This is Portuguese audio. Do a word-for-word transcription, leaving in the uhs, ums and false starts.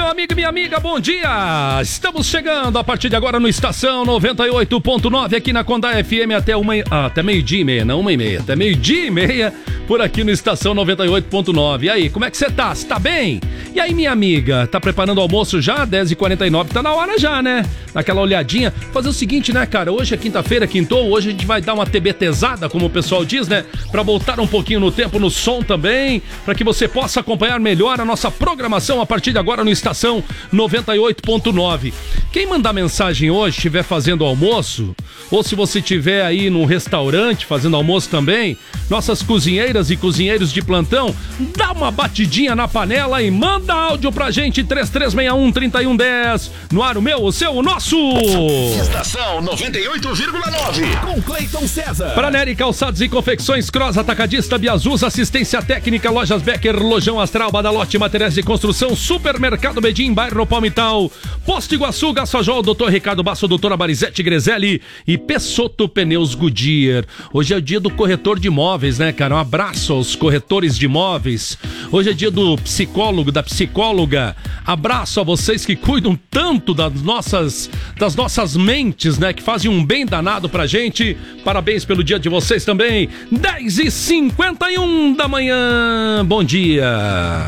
meu amigo e minha amiga, bom dia! Estamos chegando a partir de agora no Estação noventa e oito ponto nove aqui na Condá F M até uma, ah, até meio-dia e meia, não uma e meia, até meio-dia e meia por aqui no Estação noventa e oito ponto nove. E aí, como é que você tá? Você tá bem? E aí, minha amiga, tá preparando o almoço já? dez e quarenta e nove, tá na hora já, né? Daquela olhadinha. Fazer o seguinte, né, cara? Hoje é quinta-feira, quintou, hoje a gente vai dar uma TBTzada, como o pessoal diz, né? Pra voltar um pouquinho no tempo, no som também, pra que você possa acompanhar melhor a nossa programação a partir de agora no Estação noventa e oito ponto nove. Quem mandar mensagem hoje, estiver fazendo almoço, ou se você estiver aí num restaurante fazendo almoço também, nossas cozinheiras e cozinheiros de plantão, dá uma batidinha na panela e manda áudio pra gente, três três seis um, três um um zero, no ar o meu, o seu, o nosso. Estação noventa e oito vírgula nove, com Cleiton César. Pra Nery Calçados e Confecções, Cross, Atacadista, Biazuz, Assistência Técnica, Lojas Becker, Lojão Astral, Badalote, Materiais de Construção, Supermercado Bedim, Bairro Palmital, Posto Iguaçu, Gassajol, doutor Ricardo Basso, doutora Barizete Grezelli e Pessotto Pneus Goodyear. Hoje é o dia do corretor de imóveis, né, cara? Um abraço aos corretores de imóveis. Hoje é dia do psicólogo, da psicóloga. Abraço a vocês que cuidam tanto das nossas, das nossas mentes, né? Que fazem um bem danado pra gente. Parabéns pelo dia de vocês também. dez e cinquenta e um da manhã. Bom dia.